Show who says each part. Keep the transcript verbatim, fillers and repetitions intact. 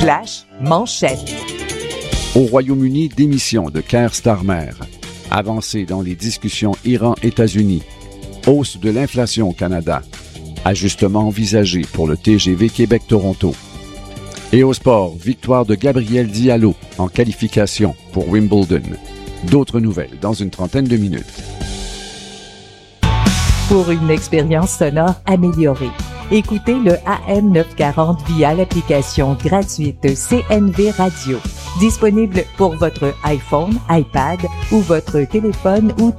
Speaker 1: Flash manchette.
Speaker 2: Au Royaume-Uni, démission de Keir Starmer. Avancée dans les discussions Iran-États-Unis. Hausse de l'inflation au Canada. Ajustement envisagé pour le T G V Québec-Toronto. Et au sport, victoire de Gabriel Diallo en qualification pour Wimbledon. D'autres nouvelles dans une trentaine de minutes.
Speaker 1: Pour une expérience sonore améliorée, écoutez le A M neuf cent quarante via l'application gratuite C N V Radio. Disponible pour votre iPhone, iPad ou votre téléphone ou